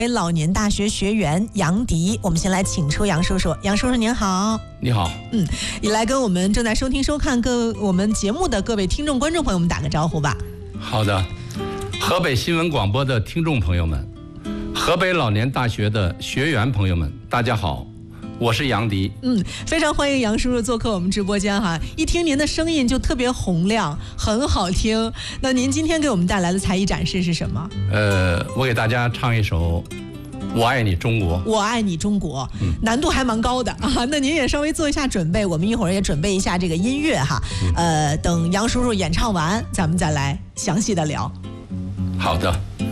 老年大学学员杨迪，我们先来请出杨叔叔。杨叔叔您好。 你好。 也来跟我们正在收听收看我们节目的各位听众观众朋友们打个招呼吧。 好的，河北新闻广播的听众朋友们，河北老年大学的学员朋友们，大家好，我是杨迪。 非常欢迎杨叔叔做客我们直播间哈，一听您的声音就特别洪亮，很好听。那您今天给我们带来的才艺展示是什么？ 我给大家唱一首我爱你中国。 我爱你中国，难度还蛮高的啊。那您也稍微做一下准备，我们一会儿也准备一下这个音乐哈。等杨叔叔演唱完，咱们再来详细的聊。 好的。